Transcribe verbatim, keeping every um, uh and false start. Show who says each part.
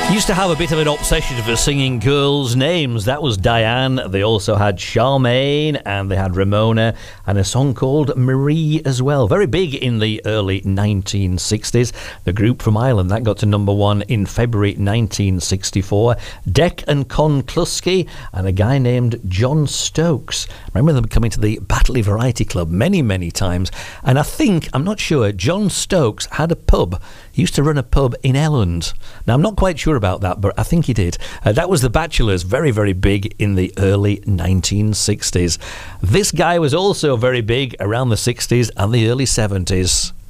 Speaker 1: Used to have a bit of an obsession for singing girls' names. That was Diane. They also had Charmaine and they had Ramona and a song called Marie as well. Very big in the early nineteen sixties. The group from Ireland, that got to number one in February nineteen sixty-four. Dec and Con Cluskey and a guy named John Stokes. Remember them coming to the Batley Variety Club many, many times. And I think, I'm not sure, John Stokes had a pub. He used to run a pub in Elland. Now, I'm not quite sure about that, but I think he did. Uh, that was The Bachelors, very, very big in the early nineteen sixties. This guy was also very big around the sixties and the early seventies.